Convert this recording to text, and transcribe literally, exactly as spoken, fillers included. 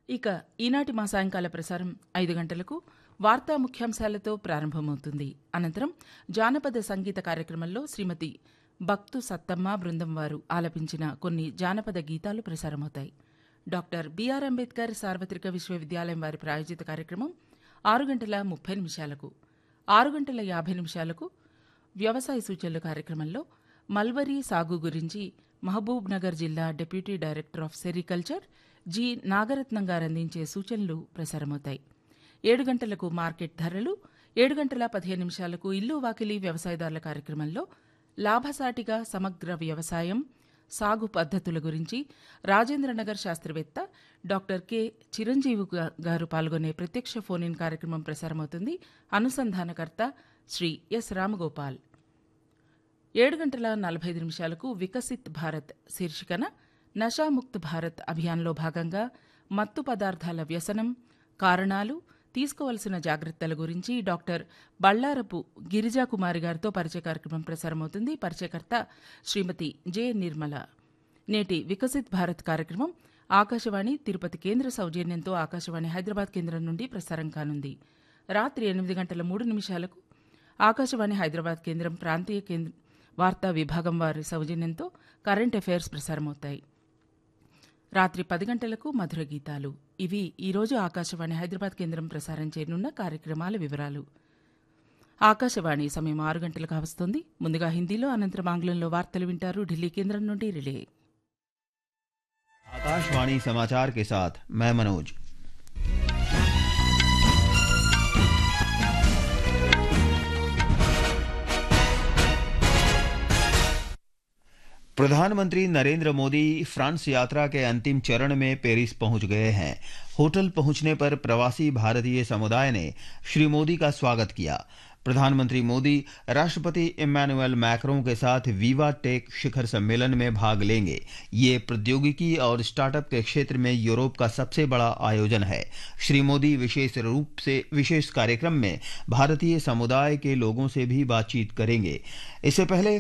ఇక ఈనాటి మా సాయంకాల ప్రసారం ఐదు గంటలకు వార్తా ముఖ్యాంశాలతో ప్రారంభమవుతుంది. అనంతరం జానపద సంగీత కార్యక్రమంలో శ్రీమతి భక్తు సత్తమ్మ బృందం వారు ఆలపించిన కొన్ని జానపద గీతాలు ప్రసారమవుతాయి. డాక్టర్ బిఆర్ అంబేద్కర్ సార్వత్రిక విశ్వవిద్యాలయం వారి ప్రాయోజిత కార్యక్రమం ఆరు గంటల ముప్పై నిమిషాలకు, ఆరు గంటల యాభై నిమిషాలకు వ్యవసాయ సూచనలు కార్యక్రమంలో మల్బరీ సాగు గురించి మహబూబ్ నగర్ జిల్లా deputy director of sericulture G Nagaratnam గారు అందించే సూచనలు ప్రసారమవుతాయి. ఏడు గంటలకు మార్కెట్ ధరలు, ఏడు గంటల పదిహేను నిమిషాలకు ఇల్లు వాకిలి వ్యవసాయదారుల కార్యక్రమంలో లాభసాటిగా సమగ్ర వ్యవసాయం సాగు పద్ధతుల గురించి రాజేంద్రనగర్ శాస్త్రవేత్త డాక్టర్ కె చిరంజీవి గారు పాల్గొనే ప్రత్యక్ష ఫోన్ ఇన్ కార్యక్రమం ప్రసారమవుతుంది. అనుసంధానకర్త శ్రీ ఎస్ రామగోపాల్. ఏడు గంటల నలభై ఐదు నిమిషాలకు వికసిత్ భారత్ శీర్షికన నషాముక్త్ భారత్ అభియాన్లో భాగంగా మత్తు పదార్థాల వ్యసనం, కారణాలు, తీసుకోవలసిన జాగ్రత్తల గురించి డాక్టర్ బళ్లారపు గిరిజాకుమారి గారితో పరిచయ కార్యక్రమం ప్రసారమవుతుంది. పరిచయకర్త శ్రీమతి జె నిర్మల. నేటి వికసిత్ భారత్ కార్యక్రమం ఆకాశవాణి తిరుపతి కేంద్ర సౌజన్యంతో ఆకాశవాణి హైదరాబాద్ కేంద్రం నుండి ప్రసారం కానుంది. రాత్రి ఎనిమిది గంటల మూడు నిమిషాలకు ఆకాశవాణి హైదరాబాద్ కేంద్రం ప్రాంతీయ కేంద్ర వార్తా విభాగం వారి సౌజన్యంతో కరెంట్ అఫైర్స్ ప్రసారమవుతాయి. రాత్రి పది గంటలకు మధుర గీతాలు. ఇవి ఈరోజు ఆకాశవాణి హైదరాబాద్ కేంద్రం ప్రసారం చేయనున్న కార్యక్రమాల వివరాలు. ఆకాశవాణి సమయం ఆరు గంటలకు వస్తుంది. ముందుగా హిందీలో, అనంతరం ఆంగ్లంలో వార్తలు వింటారు. ఢిల్లీ కేంద్రం నుండి రిలే. आकाशवाणी समाचार के साथ मैं मनोज। प्रधानमंत्री नरेंद्र मोदी फ्रांस यात्रा के अंतिम चरण में पेरिस पहुंच गए हैं। होटल पहुंचने पर प्रवासी भारतीय समुदाय ने श्री मोदी का स्वागत किया। प्रधानमंत्री मोदी राष्ट्रपति इमैनुअल मैक्रों के साथ वीवा टेक शिखर सम्मेलन में भाग लेंगे। ये प्रौद्योगिकी और स्टार्टअप के क्षेत्र में यूरोप का सबसे बड़ा आयोजन है। श्री मोदी विशेष रूप से विशेष कार्यक्रम में भारतीय समुदाय के लोगों से भी बातचीत करेंगे। इससे पहले